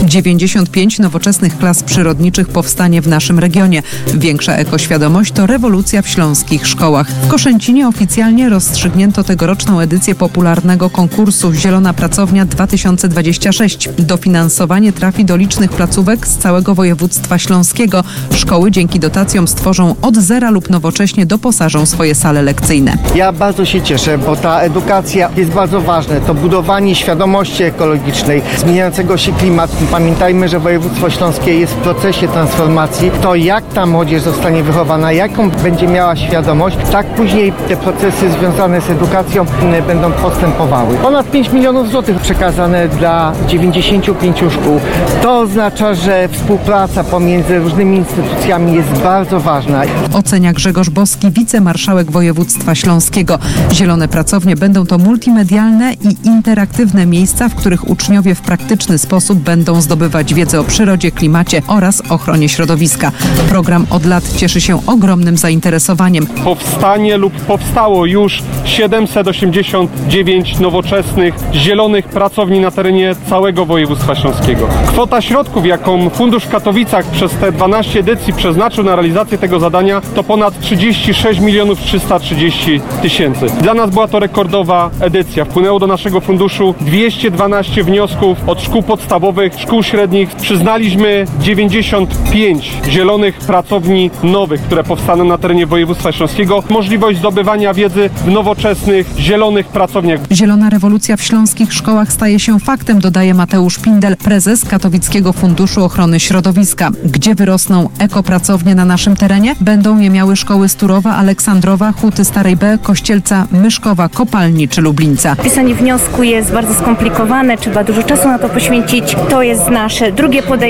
95 nowoczesnych klas przyrodniczych powstanie w naszym regionie. Większa ekoświadomość to rewolucja w śląskich szkołach. W Koszęcinie oficjalnie rozstrzygnięto tegoroczną edycję popularnego konkursu Zielona Pracownia 2026. Dofinansowanie trafi do licznych placówek z całego województwa śląskiego. Szkoły dzięki dotacjom stworzą od zera lub nowocześnie doposażą swoje sale lekcyjne. Ja bardzo się cieszę, bo ta edukacja jest bardzo ważna. To budowanie świadomości ekologicznej, zmieniającego się klimatu. Pamiętajmy, że województwo śląskie jest w procesie transformacji. To jak ta młodzież zostanie wychowana, jaką będzie miała świadomość, tak później te procesy związane z edukacją będą postępowały. Ponad 5 milionów złotych przekazane dla 95 szkół. To oznacza, że współpraca pomiędzy różnymi instytucjami jest bardzo ważna. Ocenia Grzegorz Boski, wicemarszałek województwa śląskiego. Zielone pracownie będą to multimedialne i interaktywne miejsca, w których uczniowie w praktyczny sposób będą zdobywać wiedzę o przyrodzie, klimacie oraz ochronie środowiska. Program od lat cieszy się ogromnym zainteresowaniem. Powstanie lub powstało już 789 nowoczesnych, zielonych pracowni na terenie całego województwa śląskiego. Kwota środków, jaką Fundusz w Katowicach przez te 12 edycji przeznaczył na realizację tego zadania, to ponad 36 330 000. Dla nas była to rekordowa edycja. Wpłynęło do naszego funduszu 212 wniosków od szkół podstawowych, szkół średnich. Przyznaliśmy 95 zielonych pracowni nowych, które powstaną na terenie województwa śląskiego. Możliwość zdobywania wiedzy w nowoczesnych, zielonych pracowniach. Zielona rewolucja w śląskich szkołach staje się faktem, dodaje Mateusz Pindel, prezes Katowickiego Funduszu Ochrony Środowiska. Gdzie wyrosną ekopracownie na naszym terenie? Będą je miały szkoły Sturowa, Aleksandrowa, Huty Starej B, Kościelca, Myszkowa, Kopalni czy Lublińca. Pisanie wniosku jest bardzo skomplikowane, trzeba dużo czasu na to poświęcić. To jest nasze drugie podejście.